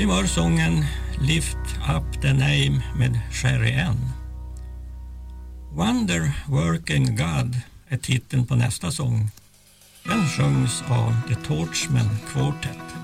Vi var sången Lift Up the Name med Sherry Ann. Wonder Working God är titeln på nästa sång. Den sjungs av The Torchman Quartet.